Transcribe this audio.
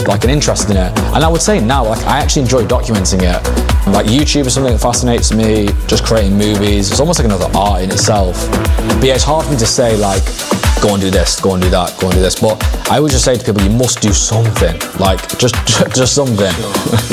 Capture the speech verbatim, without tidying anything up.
like an interest in it. And I would say now, like I actually enjoy documenting it. Like YouTube is something that fascinates me, just creating movies. It's almost like another art in itself. But yeah, it's hard for me to say like, go and do this, go and do that, go and do this. But I would just say to people, you must do something. Like, just, just something.